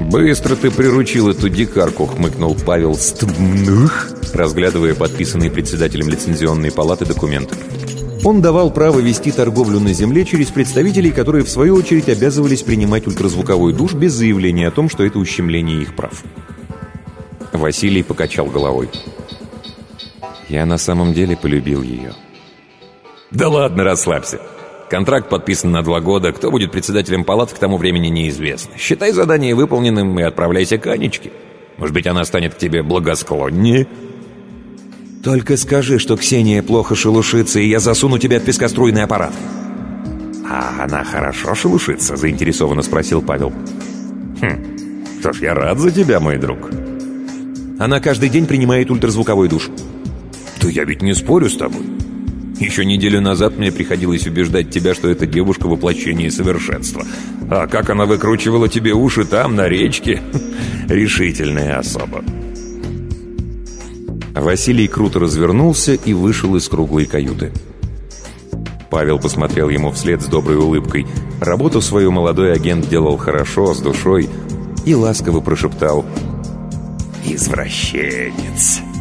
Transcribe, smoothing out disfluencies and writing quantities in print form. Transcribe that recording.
«Быстро ты приручил эту дикарку», — хмыкнул Павел Стбных, разглядывая подписанные председателем лицензионной палаты документы. Он давал право вести торговлю на земле через представителей, которые в свою очередь обязывались принимать ультразвуковой душ без заявления о том, что это ущемление их прав. Василий покачал головой. «Я на самом деле полюбил ее». «Да ладно, расслабься. Контракт подписан на 2 года. Кто будет председателем палаты, к тому времени неизвестно. Считай задание выполненным и отправляйся к Анечке. Может быть, она станет к тебе благосклоннее». «Только скажи, что Ксения плохо шелушится, и я засуну тебя в пескоструйный аппарат». «А она хорошо шелушится?» — заинтересованно спросил Павел. «Что ж, я рад за тебя, мой друг». «Она каждый день принимает ультразвуковой душ». «Да я ведь не спорю с тобой. Еще неделю назад мне приходилось убеждать тебя, что эта девушка воплощение совершенства. А как она выкручивала тебе уши там, на речке? Решительная особа». Василий круто развернулся и вышел из круглой каюты. Павел посмотрел ему вслед с доброй улыбкой. Работу свою молодой агент делал хорошо, с душой, и ласково прошептал: «Извращенец».